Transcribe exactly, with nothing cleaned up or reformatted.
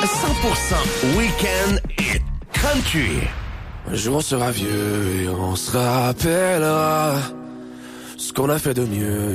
cent pour cent week-end et country. Un jour on sera vieux et on se rappellera ce qu'on a fait de mieux.